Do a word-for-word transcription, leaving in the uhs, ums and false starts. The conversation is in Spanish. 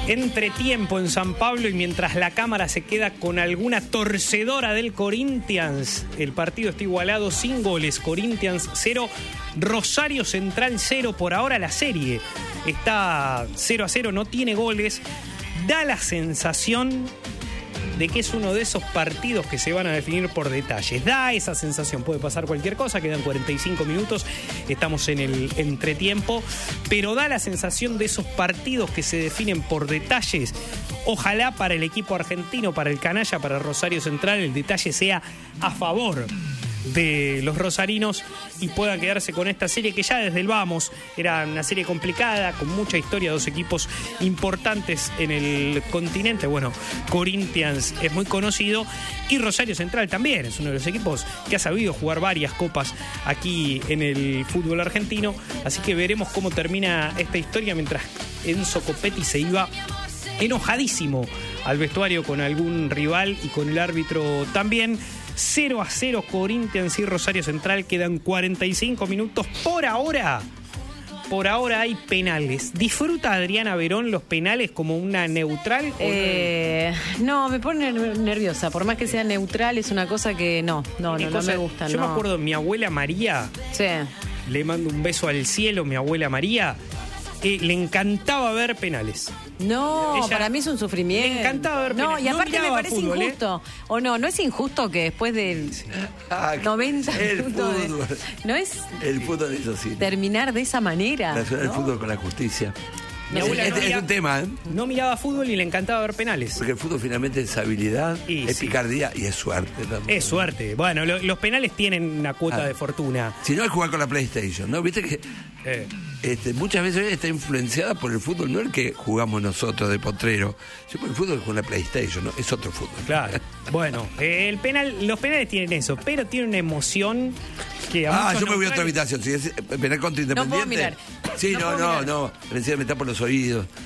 Entretiempo en San Pablo y mientras la cámara se queda con alguna torcedora del Corinthians, el partido está igualado sin goles. Corinthians cero, Rosario Central cero. Por ahora la serie está cero a cero, no tiene goles. Da la sensación de que es uno de esos partidos que se van a definir por detalles. Da esa sensación, puede pasar cualquier cosa, quedan cuarenta y cinco minutos, estamos en el entretiempo, pero da la sensación de esos partidos que se definen por detalles. Ojalá para el equipo argentino, para el canalla, para Rosario Central, el detalle sea a favor de los rosarinos y puedan quedarse con esta serie que ya desde el vamos era una serie complicada, con mucha historia, dos equipos importantes en el continente. Bueno, Corinthians es muy conocido y Rosario Central también es uno de los equipos que ha sabido jugar varias copas aquí en el fútbol argentino, así que veremos cómo termina esta historia mientras Enzo Copetti se iba enojadísimo al vestuario con algún rival y con el árbitro también. cero a cero Corinthians y Rosario Central, quedan cuarenta y cinco minutos. Por ahora, por ahora hay penales. ¿Disfruta Adriana Verón los penales como una neutral? Eh, no, me pone nerviosa. Por más que sea neutral, es una cosa que no, no, no, no me gusta. Yo no. me acuerdo de mi abuela María. Sí. Le mando un beso al cielo, mi abuela María. Eh, le encantaba ver penales. No, Ella, para mí es un sufrimiento. Le encantaba ver No, penales. y aparte no me parece fútbol, injusto. ¿eh? O no, ¿no es injusto que después del Ah, noventa el minutos de- fútbol. no es El fútbol es así. terminar de esa manera? Relacionar el ¿no? fútbol con la justicia. Mi Es, abuela es- no es mira- un tema, ¿eh? No miraba fútbol y le encantaba ver penales. Porque el fútbol finalmente es habilidad, Y es sí. picardía y es suerte también. Es suerte. Bueno, lo- los penales tienen una cuota Ah. de fortuna. Si no, es jugar con la PlayStation, ¿no? Viste que Eh. este, muchas veces está influenciada por el fútbol, no el que jugamos nosotros de potrero, sino por el fútbol con la PlayStation, ¿no? Es otro fútbol. Claro. Bueno, eh, el penal, los penales tienen eso, pero tienen una emoción que a Ah, muchos yo me voy a otra neutrales- habitación. Si es penal contra No puedo Independiente. mirar. Sí, No no, puedo no, mirar. no. Encima me tapa los oídos.